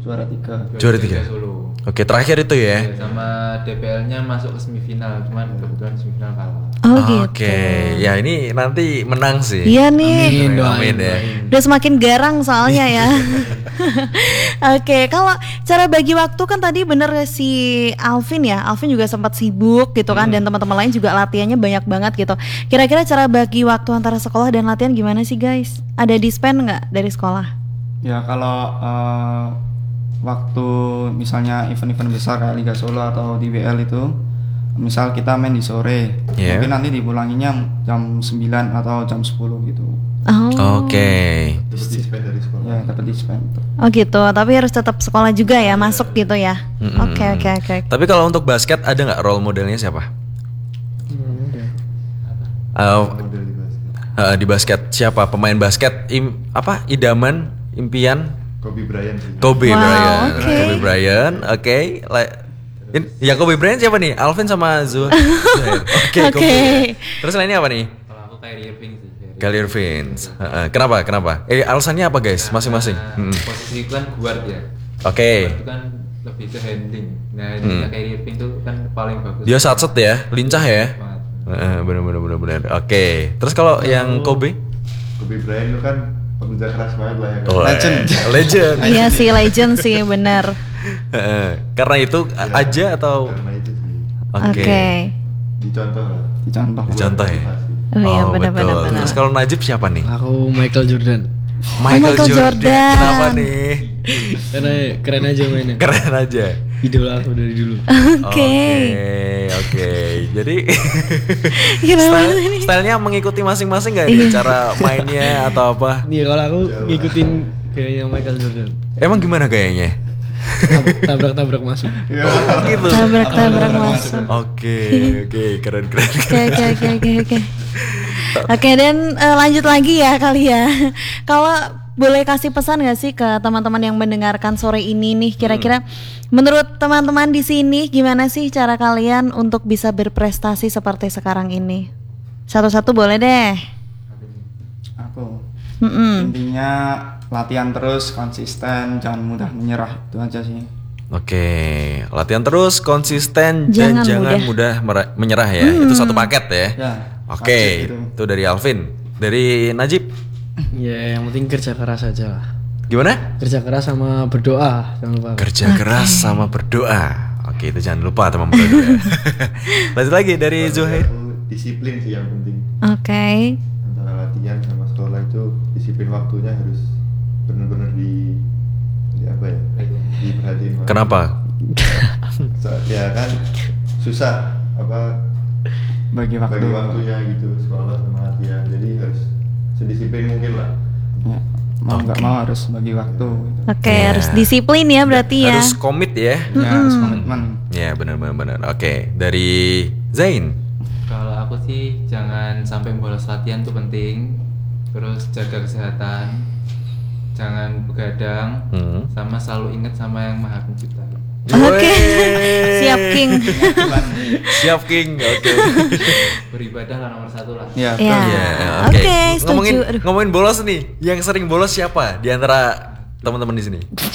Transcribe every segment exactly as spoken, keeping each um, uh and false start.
juara tiga. Juara tiga. Solo. Oke, terakhir itu ya. Ya, sama D P L-nya masuk ke semifinal, cuman kebetulan semifinal kalah. Oh gitu. Oke, ya ini nanti menang sih. Iya nih. Amin, doain, Amin ya. doain. Udah semakin garang soalnya ya. Oke, kalau cara bagi waktu kan tadi bener si Alvin ya. Alvin juga sempat sibuk gitu kan, dan teman-teman lain juga latihannya banyak banget gitu. Kira-kira cara bagi waktu antara sekolah dan latihan gimana sih guys? Ada dispen nggak dari sekolah? Ya kalau uh, waktu misalnya event-event besar kayak Liga Solo atau D B L itu, misal kita main di sore, Yeah. mungkin nanti dipulanginya jam sembilan atau jam sepuluh gitu. Oh. Oke. Terus dispen dari sekolah. Ya dapat dispen. Oh gitu, tapi harus tetap sekolah juga ya, masuk gitu ya. Mm-mm. Oke oke oke. Tapi kalau untuk basket ada nggak role modelnya siapa? Uh, Model di basket. uh, di basket siapa pemain basket im, apa idaman impian Kobe Bryant sih. Kobe Wow, Bryant. oke. Kobe Bryant, oke. La- in- ya Kobe Bryant siapa nih? Alvin sama Zu- Zuhair. Oke, Oke. Kobe. Terus lainnya apa nih? Kalau aku Kyrie Irving sih. Kyrie Irving. Heeh. Kenapa? Kenapa? Eh alasannya apa guys? Masing-masing. Karena Mm. Posisi itu kan guard ya. Oke. Guard itu kan lebih ke handling. Nah, handlingnya Hmm. Kyrie Irving itu kan paling bagus. Dia satset ya, lincah ya. Banget. Heeh, bener bener bener bener. Oke. Terus kalau yang Kobe? Kobe Bryant itu kan pekerja keras banget lah ya kan. Oh, Legend. Legend. Iya sih, legend sih bener. Heeh. Karena itu Ya, aja atau karena itu sih oke. Oke. dicontoh lah. Dicontoh. Dicontoh ya. Motivasi. Oh iya Oh, benar benar betul. benar. Terus kalau Najib siapa nih? Aku Michael Jordan. Michael Jordan. Kenapa nih? Karena keren aja mainnya. Keren aja. Idola aku dari dulu. Oke. Oke. Jadi Gimana style, ini? stylenya mengikuti masing-masing gak Iya. nih cara mainnya atau apa? Nih kalau aku ngikutin gayanya Michael Jordan. Emang gimana gayanya? Tab- Tabrak-tabrak masuk. Oh, gitu. Tabrak-tabrak masuk. Oke, oke, keren keren. Oke oke oke oke oke. Oke, dan eh, lanjut lagi ya kali ya. Kalau boleh kasih pesan gak sih ke teman-teman yang mendengarkan sore ini nih, kira-kira menurut teman-teman di sini gimana sih cara kalian untuk bisa berprestasi seperti sekarang ini? Satu-satu boleh deh. Aku Mm-mm. intinya latihan terus, konsisten, jangan mudah menyerah, itu aja sih. Oke, latihan terus, konsisten Jangan dan jangan mudah. mudah mera- menyerah ya. Itu satu paket ya. Ya, Oke, wajib itu. itu dari Alvin. Dari Najib, Ya yang penting kerja keras aja lah. gimana? Kerja keras sama berdoa, jangan lupa. Kerja keras sama berdoa. Oke, itu jangan lupa teman berdoa. Lanjut lagi dari Bagi Zuhair. aku disiplin sih yang penting. Oke. Antara latihan sama sekolah itu disiplin waktunya harus benar-benar di, di apa ya? Diperhatiin. banget. Kenapa? So, ya kan susah apa Bagi waktu. bagi waktunya gitu sekolah sama latihan. Jadi harus sedisiplin mungkin lah. Ya, mau nggak Oke. mau harus bagi waktu. Gitu. Oke, Ya. harus disiplin ya berarti ya. Harus komit ya. Ya, harus komitmen. Ya, benar benar benar. Oke, dari Zain. Kalau aku sih jangan sampai bolos latihan tuh penting. Terus jaga kesehatan. Jangan begadang. Hmm. Sama selalu ingat sama yang Maha Pencipta. Oke. Wey. Siap King. Siap King. Oke. Beribadah lah nomor satu lah. Ya, Ya. betul. Ya, Oke, setuju. Ngomongin Aduh. ngomongin bolos nih. Yang sering bolos siapa di antara teman-teman di sini?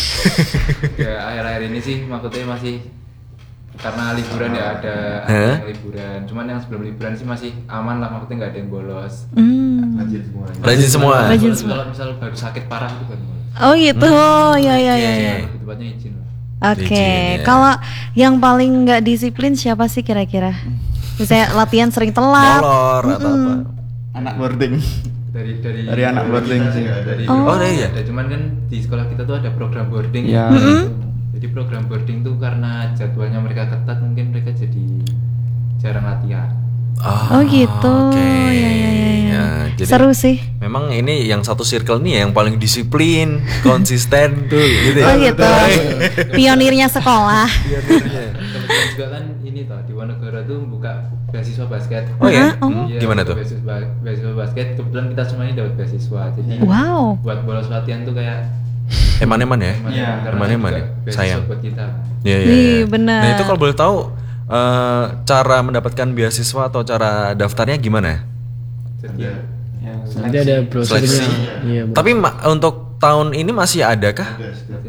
Ya akhir-akhir ini sih maksudnya masih karena liburan ya ada, ada Hah? yang liburan. Cuman yang sebelum liburan sih masih aman lah, maksudnya nggak ada yang bolos. Hmm. Rajin semuanya. Rajin semua. Rajin Bolos semua. Kalau misal baru sakit parah itu kan bolos. Oh gitu. Ya ya ya Oke. ya. Lebih tepatnya izin lah. Oke, Izin, ya. kalau yang paling nggak disiplin siapa sih kira-kira? Misalnya latihan sering telat. Molor atau apa? Anak boarding. Dari dari Dari anak boarding kita sih. nggak ada. dari Oh. Oh, ada ya? ada, cuman kan di sekolah kita tuh ada program boarding. Ya. Gitu. Jadi program boarding tuh karena jadwalnya mereka ketat, mungkin mereka jadi jarang latihan. Oh gitu. Oke. Ya, ya, ya, ya. jadi Seru sih. memang ini yang satu circle nih ya, yang paling disiplin, konsisten tuh gitu Oh ya. gitu. Pionirnya sekolah. Kebetulan juga kan ini toh di Wonogoro tuh buka beasiswa basket. Oh ya? Hah? Oh. Hmm, Iya, gimana tuh? buka Beasiswa, beasiswa basket. Kebetulan kita semuanya dapat beasiswa. Jadi Wow. buat bolos latihan tuh kayak Eman-eman ya? Iya, karena eman-eman juga ya? beasiswa Sayang. buat kita. Iya, iya, Ih, iya. benar. Nah, itu kalau boleh tahu eh, cara mendapatkan beasiswa atau cara daftarnya gimana? Jadi Ada. Ya, Nanti ada brosurnya. Seleksi. Iya. Bu. Tapi ma- untuk tahun ini masih adakah? Ada, sudah. Nanti ada.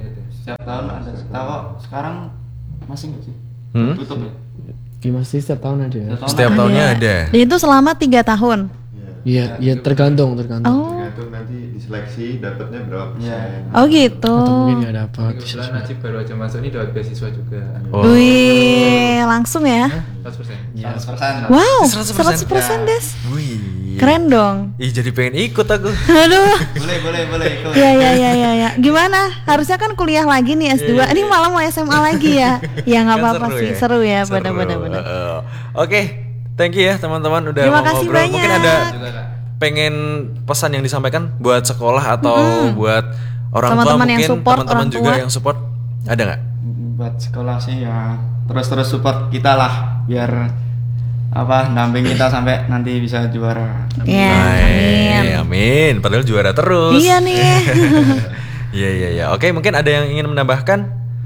Setiap tahun ada. Tahu sekarang masih nggak sih? Hmm? Tutup ya. Gimana sih setiap tahun ada ya? Setiap tahun Setiap ada. tahunnya ada. Dan itu selama tiga tahun. Iya, ya tergantung, tergantung. Oh, Tergantung nanti diseleksi dapatnya berapa persen. Iya. oh gitu. Atau mungkin nggak dapat. Kebetulan Najib baru aja masuk ini dapat beasiswa juga. Oh. Wih, langsung ya. seratus persen. seratus persen. Wow, seratus persen. seratus persen Des. Wih. Keren dong. Ih, jadi pengen ikut aku. Aduh. Boleh, boleh, boleh. ikut. Ya ya ya ya ya. Gimana? Harusnya kan kuliah lagi nih S dua. Ini malah mau S M A lagi ya. Ya nggak Kan apa-apa sih. Seru ya, Seru. benar-benar benar. Heeh. Oke, thank you ya teman-teman udah Terima mau kasih ngobrol. banyak. Mungkin ada Juga Kak. pengen pesan yang disampaikan buat sekolah atau Mm-mm. buat orang tua Teman-teman yang mungkin support, teman-teman orang juga tua. yang support ada nggak? Buat sekolah sih ya terus-terus support kita lah biar apa damping kita sampai nanti bisa juara. Ya, Baik, amin. amin. Padahal juara terus. Iya nih. Iya iya iya. Oke, mungkin ada yang ingin menambahkan?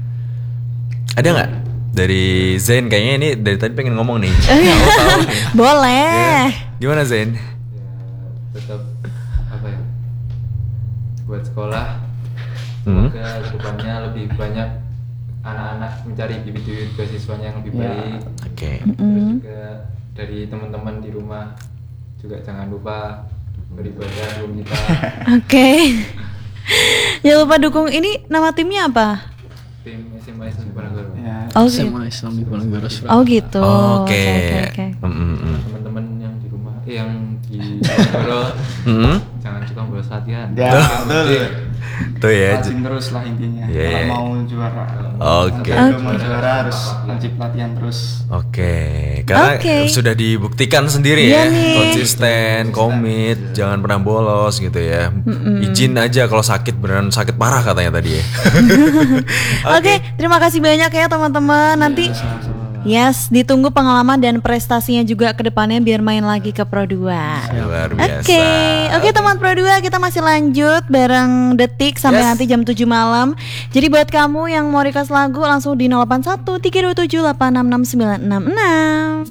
Ada nggak? Dari Zain kayaknya ini dari tadi pengen ngomong nih. Oh, iya. Mau tahu nih. Boleh. Ya. Gimana Zain? Ya tetap apa ya? Buat sekolah Hmm. semoga kedepannya lebih banyak anak-anak mencari bibit-bibit beasiswanya yang lebih Ya. baik. Oke. Terus Mm. juga dari teman-teman di rumah juga jangan lupa beribadah sebelum kita. Oke. Jangan lupa dukung ini nama timnya apa? Tim S M A Islam Diponegoro. Ya. Oh S M gitu. A Islam Diponegoro. Oh gitu. Oke. Oke oke. Mm, mm, mm. Teman-teman yang di rumah, eh, yang di Diponegoro Mm. jangan suka bolos latihan. Ya, Yang betul. penting Tuh ya. Rajin terus lah intinya. Iya, iya. Kalau mau juara. Oke. Kalau mau juara harus wajib latihan terus. Oke, karena Oke. sudah dibuktikan sendiri Iya ya, nih. konsisten, komit, jangan pernah bolos gitu ya. Izin aja kalau sakit beneran sakit parah katanya tadi ya. Oke, terima kasih banyak ya teman-teman. Nanti yes, ditunggu pengalaman dan prestasinya juga ke depannya biar main lagi ke Pro dua. Luar biasa. Oke, oke teman Pro dua kita masih lanjut bareng Detik sampai Yes. nanti jam tujuh malam. Jadi buat kamu yang mau request lagu langsung di nol delapan satu tiga dua tujuh delapan enam enam sembilan enam enam.